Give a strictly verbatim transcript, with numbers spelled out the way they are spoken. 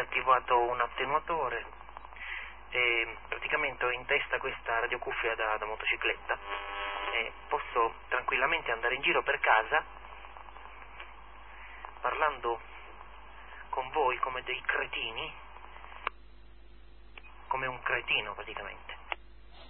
attivato un attenuatore e praticamente ho in testa questa radiocuffia da, da motocicletta e posso tranquillamente andare in giro per casa parlando con voi come dei cretini, come un cretino praticamente.